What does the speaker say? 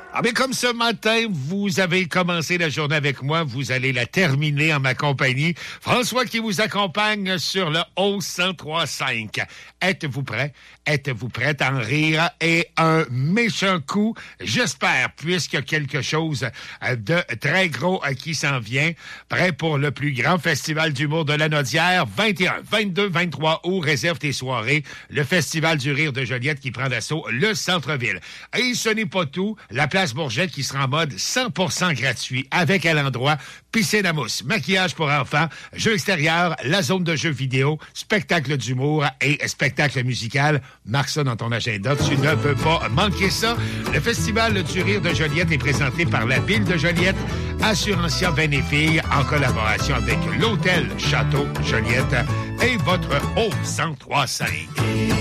Ah bien, comme ce matin, vous avez commencé la journée avec moi, vous allez la terminer en ma compagnie. François qui vous accompagne sur le haut 103.5. Êtes-vous prêts? Êtes-vous prêts à en rire? Et un méchant coup, j'espère, puisqu'il y a quelque chose de très gros qui s'en vient. Prêt pour le plus grand festival d'humour de la Naudière. 21, 22, 23 août, réserve tes soirées. Le Festival du rire de Joliette qui prend d'assaut le centre-ville. Et ce n'est pas tout. La place Bourgette qui sera en mode 100% gratuit avec à l'endroit piscine à mousse, maquillage pour enfants, jeux extérieurs, la zone de jeux vidéo, spectacle d'humour et spectacle musical. Marque ça dans ton agenda, tu ne peux pas manquer ça. Le Festival du rire de Joliette est présenté par la Ville de Joliette, Assurantia Benefille, en collaboration avec l'Hôtel Château Joliette et votre Haut 103.5.